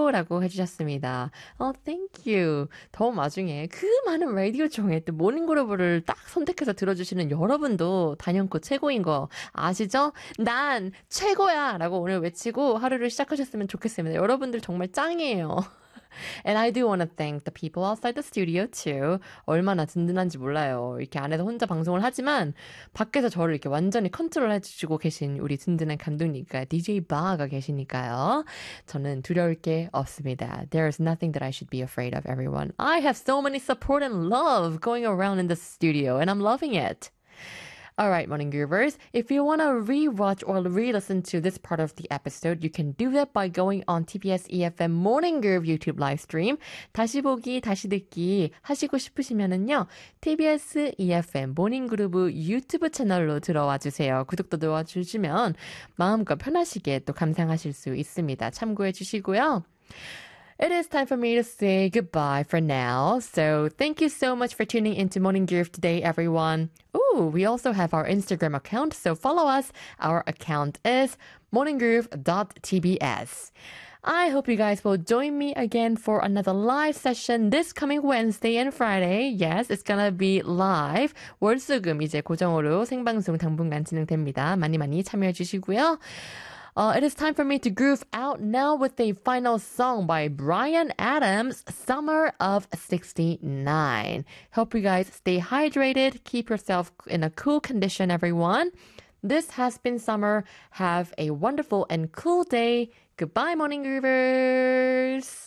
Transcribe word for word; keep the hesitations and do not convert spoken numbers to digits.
you 라고 해주셨습니다. 어, thank you. 더 와중에 그 많은 라디오 중에 또 모닝그루브를 딱 선택해서 들어주시는 여러분도 단연코 최고인 거 아시죠? 난 최고야! 라고 오늘 외치고 하루를 시작하셨으면 좋겠습니다. 여러분들 정말 짱이에요. And I do want to thank the people outside the studio too. 얼마나 든든한지 몰라요. 이렇게 안에서 혼자 방송을 하지만 밖에서 저를 이렇게 완전히 컨트롤 해주시고 계신 우리 든든한 감독님과 디제이 바가 계시니까요. 저는 두려울 게 없습니다. There is nothing that I should be afraid of, everyone. I have so many support and love going around in the studio and I'm loving it. Alright, Morning Groovers, if you want to re-watch or re-listen to this part of the episode, you can do that by going on 티비에스 이에프엠 Morning Groove YouTube live stream. 다시 보기, 다시 듣기 하시고 싶으시면은요, 티비에스 이에프엠 Morning Groove 유튜브 채널로 들어와 주세요. 구독도 눌러주시면 마음껏 편하시게 또 감상하실 수 있습니다. 참고해 주시고요. It is time for me to say goodbye for now. So thank you so much for tuning into Morning Groove today, everyone. Ooh, we also have our Instagram account, so follow us. Our account is morninggroove dot t b s. I hope you guys will join me again for another live session this coming Wednesday and Friday. Yes, it's gonna be live. 월수금 이제 고정으로 생방송 당분간 진행됩니다. 많이 많이 참여해 주시고요. Uh, it is time for me to groove out now with a final song by Bryan Adams, Summer of sixty-nine. Hope you guys stay hydrated, keep yourself in a cool condition, everyone. This has been Summer. Have a wonderful and cool day. Goodbye, Morning Groovers!